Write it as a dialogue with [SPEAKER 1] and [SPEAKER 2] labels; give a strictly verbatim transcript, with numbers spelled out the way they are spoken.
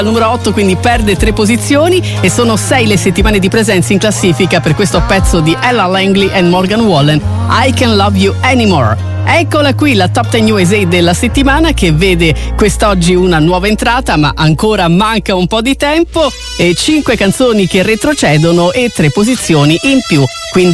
[SPEAKER 1] Al numero otto quindi perde tre posizioni e sono sei le settimane di presenza in classifica per questo pezzo di Ella Langley e Morgan Wallen, I Can't Love You Anymore. Eccola qui la Top dieci U S A della settimana, che vede quest'oggi una nuova entrata, ma ancora manca un po' di tempo, e cinque canzoni che retrocedono e tre posizioni in più. Quindi